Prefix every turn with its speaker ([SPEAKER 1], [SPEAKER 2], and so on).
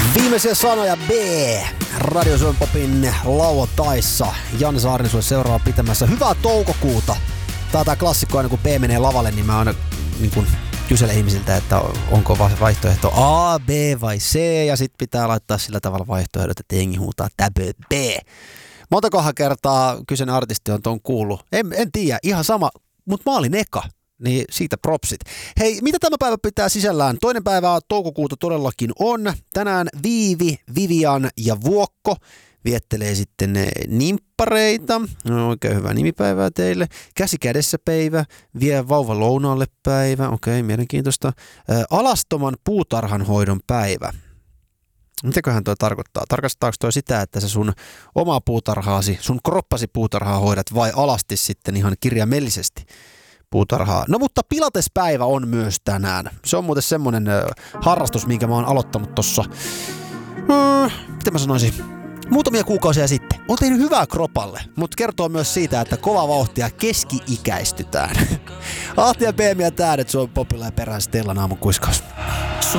[SPEAKER 1] Viimeisiä sanoja B. Radio Suomen Popin lauantaissa. Janne Saarinen sulle seuraava pitämässä. Hyvää toukokuuta. Tää on tää klassikko aina kun B menee lavalle, niin mä aina niin kun kyselen ihmisiltä, että onko vaihtoehto A, B vai C. Ja sit pitää laittaa sillä tavalla vaihtoehdot, että jengi huutaa täpö B. Montakohan kertaa kyseinen artisti on ton kuullut? En tiedä, ihan sama, mutta mä olin eka. Niin siitä propsit. Hei, mitä tämä päivä pitää sisällään? Toinen päivä toukokuuta todellakin on. Tänään Viivi, Vivian ja Vuokko viettelee sitten nimppareita. No, oikein hyvää nimipäivää teille. Käsi kädessä päivä, vie vauva lounaalle päivä. Okei, mielenkiintoista. Alastoman puutarhanhoidon päivä. Mitäköhän toi tarkoittaa? Tarkoittaako toi sitä, että sä sun omaa puutarhaasi, sun kroppasi puutarhaa hoidat vai alasti sitten ihan kirjaimellisesti puutarhaa? No mutta pilatespäivä on myös tänään. Se on muuten semmonen harrastus, minkä mä oon aloittanut tossa, miten mä sanoisin, muutamia kuukausia sitten. On tehnyt hyvää kropalle, mutta kertoo myös siitä, että kova vauhtia keski-ikäistytään. Ahti ja Beemi ja Tähdet Suomen Popilla ja perään Stellan aamukuiskaus.